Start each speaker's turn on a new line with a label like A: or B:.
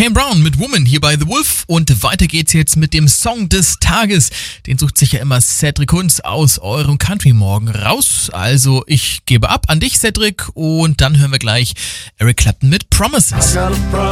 A: Kane Brown mit Woman hier bei The Wolf und weiter geht's jetzt mit dem Song des Tages. Den sucht sich ja immer Cedric Kunz aus eurem Country Morgen raus. Also ich gebe ab an dich, Cedric, und dann hören wir gleich Eric Clapton mit Promises.